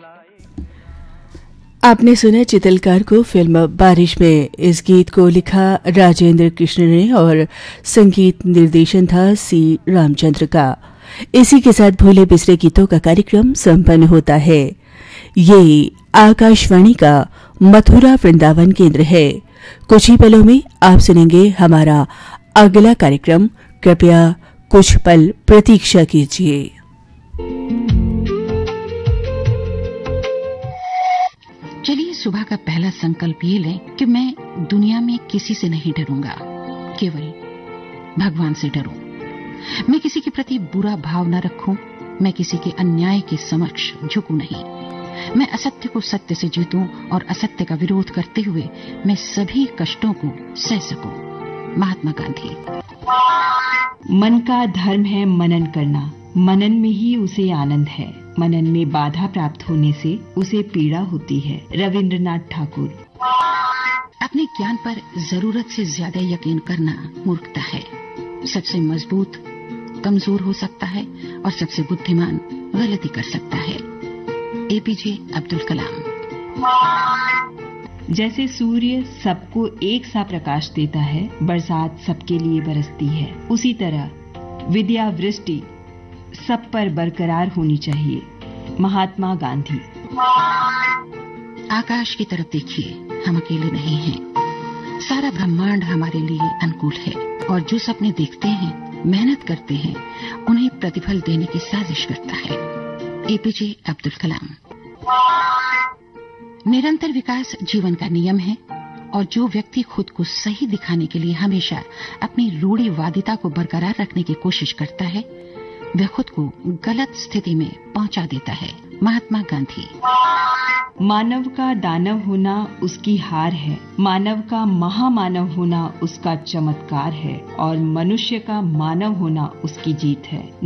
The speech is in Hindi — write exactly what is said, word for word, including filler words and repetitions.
आपने सुना चितलकार को फिल्म बारिश में। इस गीत को लिखा राजेंद्र कृष्ण ने और संगीत निर्देशन था सी रामचंद्र का। इसी के साथ भूले बिसरे गीतों का कार्यक्रम संपन्न होता है। ये आकाशवाणी का मथुरा वृंदावन केंद्र है। कुछ ही पलों में आप सुनेंगे हमारा अगला कार्यक्रम। कृपया कुछ पल प्रतीक्षा कीजिए। चलिए सुबह का पहला संकल्प ये लें कि मैं दुनिया में किसी से नहीं डरूंगा, केवल भगवान से डरूं। मैं किसी के प्रति बुरा भाव न रखूं, मैं किसी के अन्याय के समक्ष झुकूं नहीं। मैं असत्य को सत्य से जीतूं और असत्य का विरोध करते हुए मैं सभी कष्टों को सह सकूं। महात्मा गांधी। मन का धर्म है मनन करना, मनन में ही उसे आनंद है। मनन में बाधा प्राप्त होने से उसे पीड़ा होती है। रविंद्रनाथ ठाकुर। अपने ज्ञान पर जरूरत से ज्यादा यकीन करना मूर्खता है। सबसे मजबूत कमजोर हो सकता है और सबसे बुद्धिमान गलती कर सकता है। एपीजे अब्दुल कलाम। जैसे सूर्य सबको एक सा प्रकाश देता है, बरसात सबके लिए बरसती है, उसी तरह विद्या वृष्टि सब पर बरकरार होनी चाहिए। महात्मा गांधी। आकाश की तरफ देखिए, हम अकेले नहीं हैं। सारा ब्रह्मांड हमारे लिए अनुकूल है और जो सपने देखते हैं, मेहनत करते हैं, उन्हें प्रतिफल देने की साजिश करता है। एपीजे अब्दुल कलाम। निरंतर विकास जीवन का नियम है और जो व्यक्ति खुद को सही दिखाने के लिए हमेशा अपनी रूढ़िवादिता को बरकरार रखने की कोशिश करता है, वह खुद को गलत स्थिति में पहुंचा देता है। महात्मा गांधी। मानव का दानव होना उसकी हार है, मानव का महामानव होना उसका चमत्कार है और मनुष्य का मानव होना उसकी जीत है।